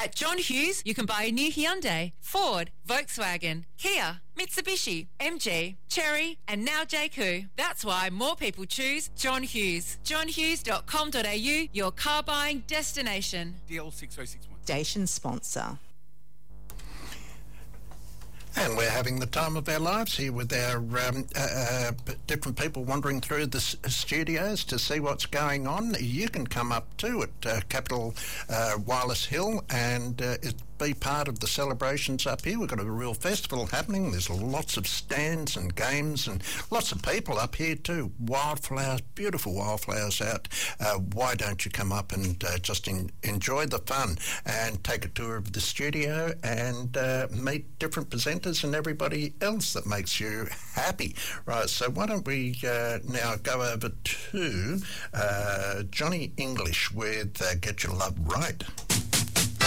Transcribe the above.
At John Hughes, you can buy a new Hyundai, Ford, Volkswagen, Kia, Mitsubishi, MG, Chery, and now JQ. That's why more people choose John Hughes. johnhughes.com.au, your car buying destination. DL 6061. Station sponsor. And we're having the time of our lives here with our different people wandering through the studios to see what's going on. You can come up too at Capital Wireless Hill and be part of the celebrations up here. We've got a real festival happening. There's lots of stands and games and lots of people up here too. Wildflowers, beautiful wildflowers out. Why don't you come up and just enjoy the fun and take a tour of the studio and meet different presenters and everybody else that makes you happy. Right, so why don't we now go over to Johnny English with Get Your Love Right.